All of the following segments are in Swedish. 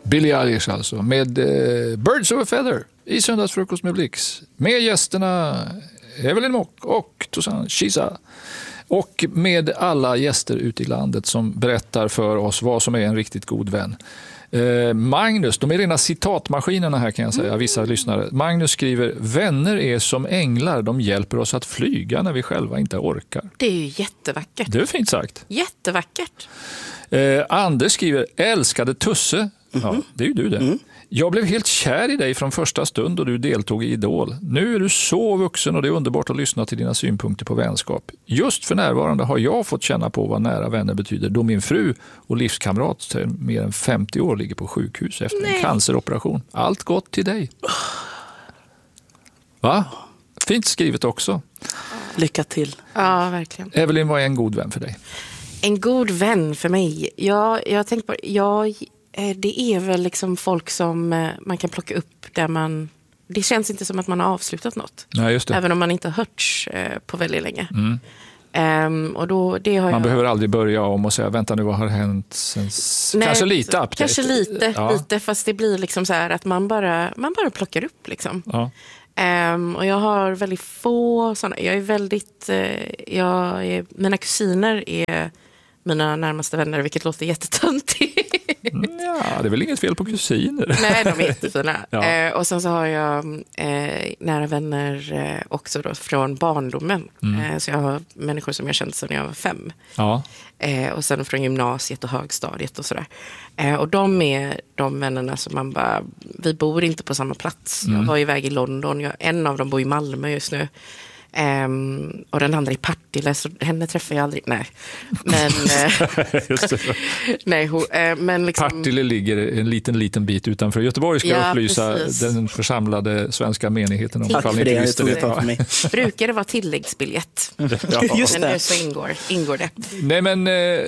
Billie Eilish alltså, med Birds of a Feather i Söndagsfrukost med Blix. Med gästerna Evelyn Mock och Tosan Kisa. Och med alla gäster ute i landet som berättar för oss vad som är en riktigt god vän. Magnus, de är rena citatmaskinerna här kan jag säga, vissa lyssnare. Magnus skriver, vänner är som änglar, de hjälper oss att flyga när vi själva inte orkar. Det är ju jättevackert. Det är fint sagt. Jättevackert. Anders skriver, älskade Tusse. Ja, det är ju du det. Jag blev helt kär i dig från första stund då du deltog i Idol. Nu är du så vuxen och det är underbart att lyssna till dina synpunkter på vänskap. Just för närvarande har jag fått känna på vad nära vänner betyder då min fru och livskamrat till mer än 50 år ligger på sjukhus efter en canceroperation. Allt gott till dig. Va? Fint skrivet också. Lycka till. Ja, verkligen. Evelyn, vad är en god vän för dig? En god vän för mig? Jag tänkte på... det är väl liksom folk som man kan plocka upp där man... Det känns inte som att man har avslutat något. Nej, just det. Även om man inte har hörts på väldigt länge. Och då, man behöver aldrig börja om och säga, vänta nu, vad har hänt sen... Kanske lite update. Kanske lite, fast det blir liksom så här att man bara plockar upp liksom. Ja. Och jag har väldigt få sådana. Jag är väldigt... mina kusiner är mina närmaste vänner, vilket låter jättetöntigt. Ja, det är väl inget fel på kusiner. Nej, de är jättefina. Ja. Och sen så har jag nära vänner också då från barndomen. Så jag har människor som jag känt sedan jag var 5. Ja. Och sen från gymnasiet och högstadiet och sådär. Och de är de vännerna som man bara... Vi bor inte på samma plats. Jag var iväg i London. En av dem bor i Malmö just nu. Och den andra i Partille, så henne träffar jag aldrig. Nej. Men Just det. nej, men liksom... Partille ligger en liten bit utanför Göteborg, ska jag upplysa den församlade svenska menigheten om. Tack för det, jag tog det för mig. Brukar det vara tilläggsbiljett? Just det. Men nu så ingår det. Nej, men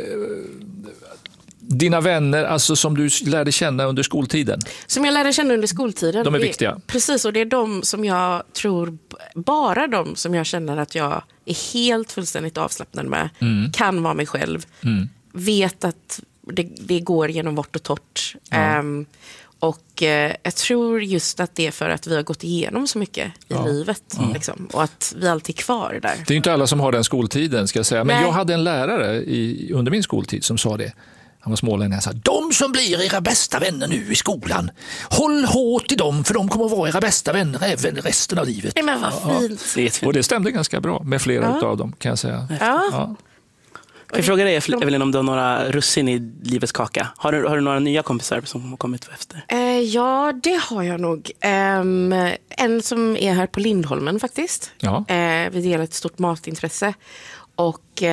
dina vänner, alltså som du lärde känna under skoltiden. Som jag lärde känna under skoltiden. De är viktiga. Precis, och det är de som jag tror, bara de som jag känner att jag är helt fullständigt avslappnad med. Kan vara mig själv. Vet att det går genom vårt och torrt. Och jag tror just att det är för att vi har gått igenom så mycket i livet. Liksom, och att vi alltid är kvar där. Det är ju inte alla som har den skoltiden, ska jag säga. Men Nej. jag hade en lärare under min skoltid som sa det. Han var smålänning och sa, de som blir era bästa vänner nu i skolan, håll hårt i dem, för de kommer att vara era bästa vänner även resten av livet. Nej, men vad fint. Och det stämde ganska bra med flera av dem, kan jag säga. Ja. Kan jag fråga dig, Evelyn, om du har några russin i livets kaka? Har du några nya kompisar som har kommit efter? Ja, det har jag nog. En som är här på Lindholmen faktiskt. Ja. Vi delar ett stort matintresse. Och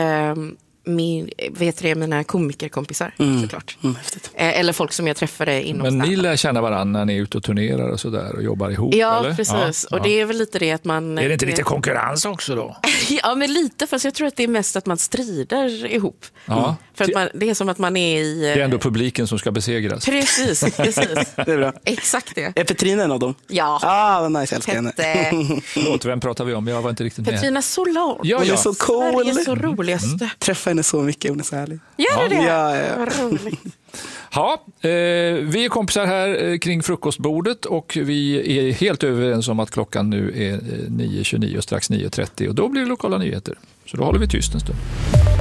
mina komikerkompisar såklart. Eller folk som jag träffade inom Men stand-up. ni lär känna varandra när ni är ute och turnerar och sådär och jobbar ihop, Ja, eller? precis. Och det är väl lite det att man... Är det inte lite konkurrens också då? Ja, men lite. Fast jag tror att det är mest att man strider ihop. Ja. För att det är som att man är i... Det är ändå publiken som ska besegras. Precis. Det är bra. Exakt det. Är Petrina en av dem? Ja. Vad nice, jag älskar henne. Förlåt, vem pratar vi om? Jag var inte riktigt med. Petrina Solar. Ja, Hon är så cool. Sveriges så roligaste. Träffa henne så mycket, hon är så härlig. Gör det? Ja. Vad roligt. Ja, vi är kompisar här kring frukostbordet och vi är helt överens om att klockan nu är 9.29 och strax 9.30 och då blir det lokala nyheter. Så då håller vi tyst en stund.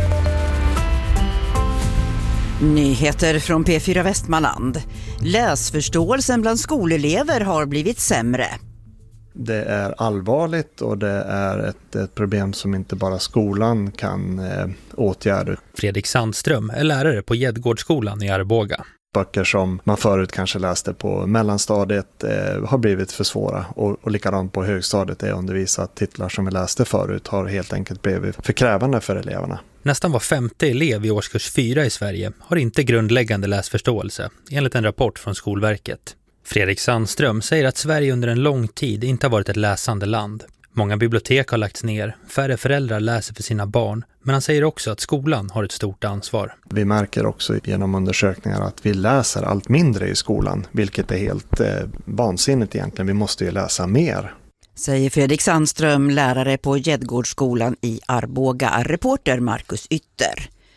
Nyheter från P4 Västmanland. Läsförståelsen bland skolelever har blivit sämre. Det är allvarligt och det är ett problem som inte bara skolan kan åtgärda. Fredrik Sandström är lärare på Gäddgårdsskolan i Arboga. Böcker som man förut kanske läste på mellanstadiet har blivit för svåra och likadant på högstadiet är undervisat titlar som vi läste förut har helt enkelt blivit för krävande för eleverna. Nästan var 5:e elev i årskurs 4 i Sverige har inte grundläggande läsförståelse, enligt en rapport från Skolverket. Fredrik Sandström säger att Sverige under en lång tid inte har varit ett läsande land. Många bibliotek har lagts ner, färre föräldrar läser för sina barn, men han säger också att skolan har ett stort ansvar. Vi märker också genom undersökningar att vi läser allt mindre i skolan, vilket är helt vansinnigt egentligen. Vi måste ju läsa mer. Säger Fredrik Sandström, lärare på Gäddgårdsskolan i Arboga, reporter Marcus Ytter.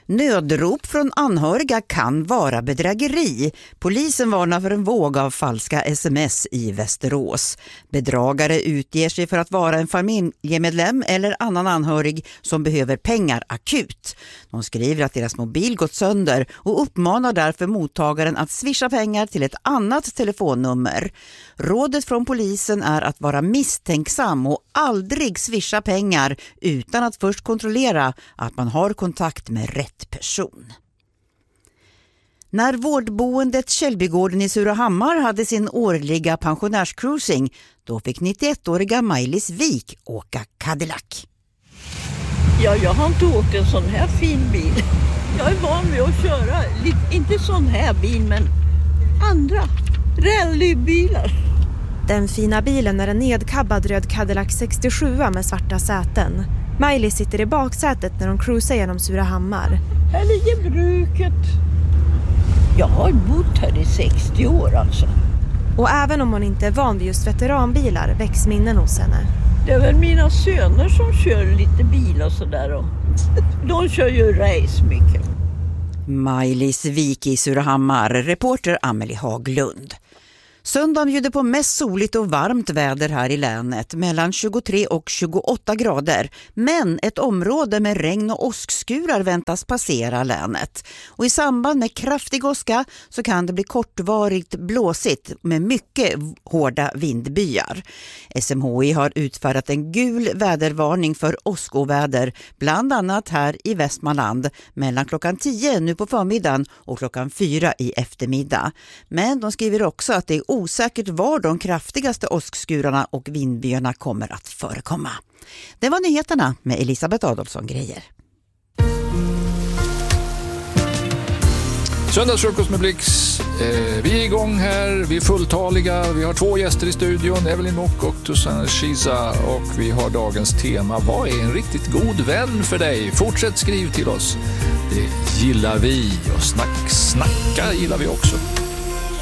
Nödrop från anhöriga kan vara bedrägeri. Polisen varnar för en våg av falska sms i Västerås. Bedragare utger sig för att vara en familjemedlem eller annan anhörig som behöver pengar akut. De skriver att deras mobil gått sönder och uppmanar därför mottagaren att swisha pengar till ett annat telefonnummer. Rådet från polisen är att vara misstänksam och aldrig swisha pengar utan att först kontrollera att man har kontakt med rätt person. När vårdboendet Källbygården i Surahammar hade sin årliga pensionärscruising, då fick 91-åriga Maj-Lis Wik åka Cadillac. Ja, jag har inte åkt en sån här fin bil. Jag är van vid att köra, inte sån här bil, men andra rallybilar. Den fina bilen är en nedkabbad röd Cadillac 67 med svarta säten. Maj-Lis sitter i baksätet när de cruisar genom Surahammar. Här ligger bruket. Jag har bott här i 60 år alltså. Och även om hon inte är van vid just veteranbilar väcks minnen hos henne. Det är väl mina söner som kör lite bil och sådär. De kör ju race mycket. Maj-Lis Wik i Surahammar, reporter Amelie Haglund. Söndagen bjuder på mest soligt och varmt väder här i länet, mellan 23 och 28 grader. Men ett område med regn och åskskurar väntas passera länet. Och i samband med kraftig åska så kan det bli kortvarigt blåsigt med mycket hårda vindbyar. SMHI har utfärdat en gul vädervarning för åskoväder, bland annat här i Västmanland, mellan klockan 10 nu på förmiddagen och klockan 4 i eftermiddag. Men de skriver också att det är osäkert var de kraftigaste åskskurarna och vindbyarna kommer att förekomma. Det var nyheterna med Elisabeth Adolfsson Grejer. Söndagsfrukost med Blix. Vi är igång här, vi är fulltaliga. Vi har 2 gäster i studion, Evelyn Mock och Tusan Shiza. Och vi har dagens tema: vad är en riktigt god vän för dig? Fortsätt skriv till oss. Det gillar vi, och snacka gillar vi också.